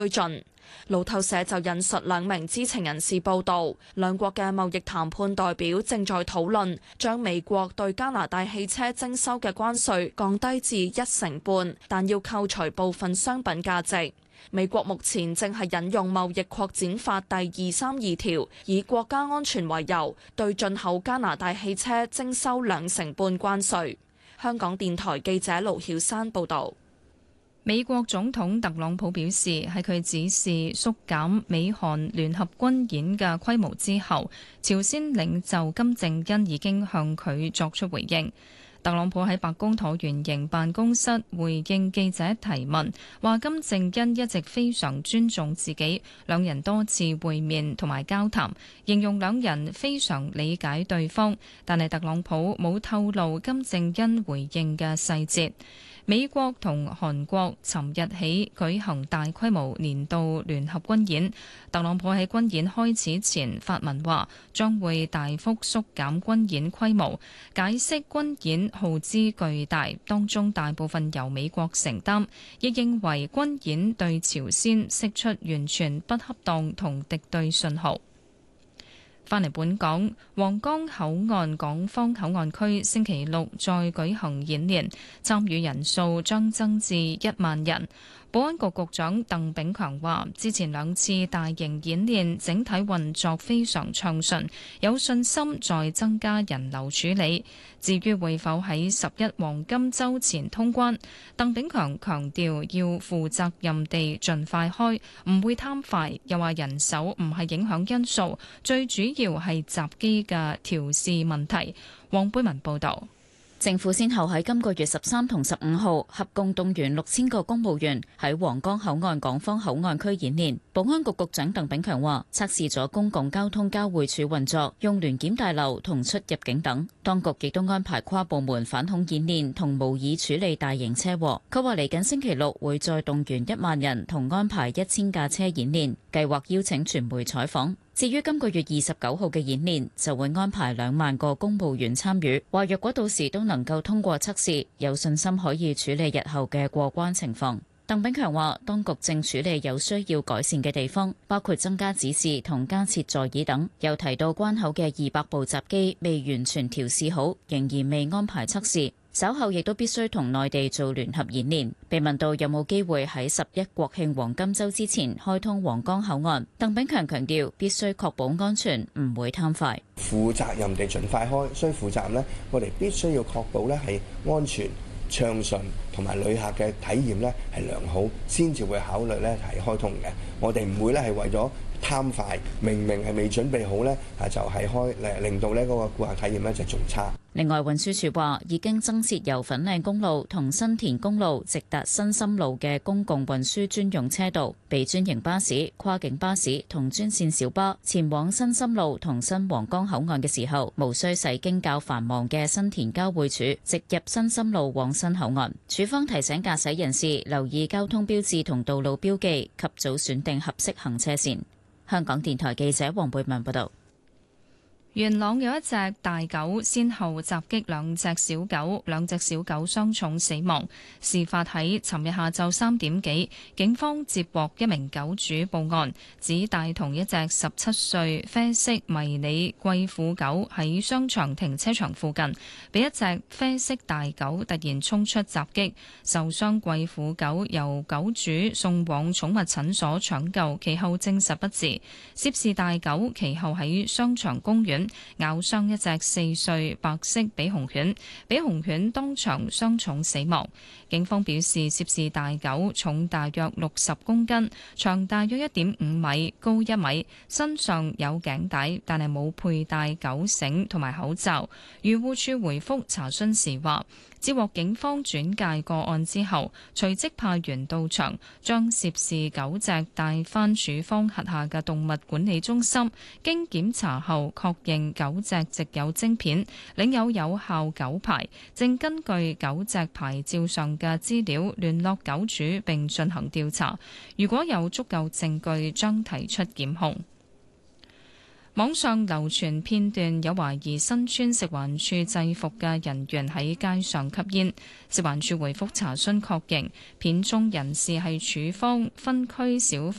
推進。路透社就引述兩名知情人士報道，兩國嘅貿易談判代表正在討論將美國對加拿大汽車徵收嘅關稅降低至1.5%，但要扣除部分商品價值。美國目前正係引用貿易擴展法第232條，以國家安全為由，對進口加拿大汽車徵收2.5%關稅。香港電台記者盧曉珊報導。 美國總統特朗普表示，喺佢指示縮減美韓聯合軍演嘅規模之後，朝鮮領袖金正恩已經向佢作出回應。特朗普喺白宮橢圓形辦公室回應記者提問，話金正恩一直非常尊重自己，兩人多次會面同埋交談，形容兩人非常理解對方，但係特朗普冇透露金正恩回應嘅細節。美國同韓國尋日起舉行大規模年度聯合軍演，特朗普喺軍演開始前發文話將會大幅縮減軍演規模，解釋軍演耗資巨大，當中大部分由美國承擔，亦認為軍演對朝鮮釋出完全不恰當同敵對信號。返嚟本港，皇崗口岸港方口岸區星期六再舉行演練，參與人數將增至1萬人。保安局局長鄧炳強話：之前2次大型演練整體運作非常暢順，有信心再增加人流處理。至於會否喺11黃金週前通關，鄧炳強強調要負責任地盡快開，唔會貪快。又話人手唔係影響因素，最主要係閘機嘅調試問題。黃貝文報導。 政府先後喺今個月13同15號合共動員6000個公務員喺皇崗口岸港方口岸區演練。保安局局長鄧炳強話：測試咗公共交通交匯處運作、用聯檢大樓同出入境等。當局亦都安排跨部門反恐演練同模擬處理大型車禍。佢話嚟緊星期六會再動員1萬人同安排1000架車演練，計劃邀請傳媒採訪。至於今個月29號嘅演練，就會安排2萬個公務員參與。話若果到時都能夠通過測試，有信心可以處理日後嘅過關情況。鄧炳強話，當局正處理有需要改善嘅地方，包括增加指示同加設座椅等。又提到關口嘅200部閘機未完全調試好，仍然未安排測試。稍後亦都必須同內地做聯合演練。被問到有冇機會喺11國慶黃金週之前開通皇崗口岸，鄧炳強強調必須確保安全，唔會貪快。 負責任地盡快開，所以負責任呢，我哋必須要確保呢係安全暢順，同埋旅客嘅體驗呢係良好，先至會考慮呢係開通嘅。我哋唔會呢係為咗貪快，明明係未準備好呢，就係開令到呢嗰個顧客體驗呢就仲差。 另外，運輸署話已經增設由粉嶺公路同新田公路直達新深路嘅公共運輸專用車道，俾專營巴士、跨境巴士同專線小巴前往新深路同新皇崗口岸嘅時候，無需駛經較繁忙嘅新田交匯處，直入新深路往新口岸。署方提醒駕駛人士留意交通標誌同道路標記，及早選定合適行車線。香港電台記者黃貝文報道。 元朗有一隻大狗先後襲擊2隻小狗，2隻小狗傷重死亡。事發喺尋日下晝3點幾，警方接獲一名狗主報案，指帶同一隻17歲啡色迷你貴婦狗喺商場停車場附近，被一隻啡色大狗突然衝出襲擊，受傷貴婦狗由狗主送往寵物診所搶救，其後證實不治。涉事大狗其後喺商場公園咬傷一隻4歲白色比熊犬，比熊犬當場傷重死亡。警方表示，涉事大狗重大約60公斤，長大約1.5米，高1米，身上有頸帶，但係冇佩戴狗繩同埋口罩。漁護署回覆查詢時話，接獲警方轉介個案之後，隨即派員到場，將涉事狗隻帶返署方轄下嘅動物管理中心，經檢查後確認狗隻植有晶片，領有有效狗牌，正根據狗隻牌照上嘅資料聯絡狗主並進行調查。如果有足夠證據，將提出檢控。 網上流傳片段，有懷疑身穿食環署制服嘅人員喺街上吸煙。食環署回覆查詢確認，片中人士係署方分區小